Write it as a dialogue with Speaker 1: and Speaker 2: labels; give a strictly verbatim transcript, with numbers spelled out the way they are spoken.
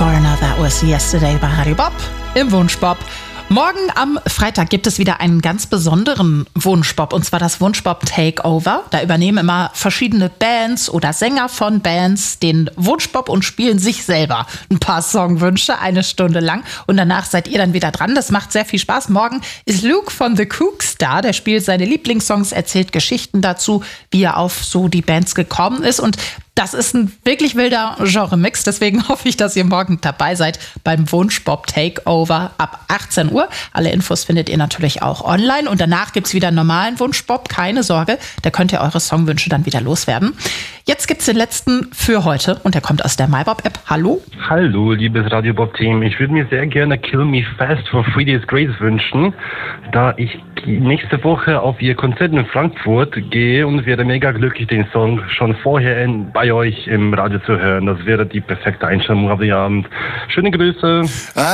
Speaker 1: Foreigner, that was yesterday bei Radio Bob im Wunschbob. Morgen am Freitag gibt es wieder einen ganz besonderen Wunschbob, und zwar das Wunschbob Takeover. Da übernehmen immer verschiedene Bands oder Sänger von Bands den Wunschbob und spielen sich selber ein paar Songwünsche eine Stunde lang. Und danach seid ihr dann wieder dran. Das macht sehr viel Spaß. Morgen ist Luke von The Kooks da. Der spielt seine Lieblingssongs, erzählt Geschichten dazu, wie er auf so die Bands gekommen ist. Und das ist ein wirklich wilder Genre-Mix, deswegen hoffe ich, dass ihr morgen dabei seid beim Wunschbob Takeover ab achtzehn Uhr. Alle Infos findet ihr natürlich auch online, und danach gibt es wieder einen normalen Wunschbob, keine Sorge, da könnt ihr eure Songwünsche dann wieder loswerden. Jetzt gibt es den letzten für heute, und der kommt aus der MyBob-App. Hallo?
Speaker 2: Hallo, liebes Radio Bob-Team. Ich würde mir sehr gerne Kill Me Fast for Three Days Grace wünschen, da ich nächste Woche auf ihr Konzert in Frankfurt gehe und wäre mega glücklich, den Song schon vorher in, bei euch im Radio zu hören. Das wäre die perfekte Einstellung auf den Abend. Schöne Grüße.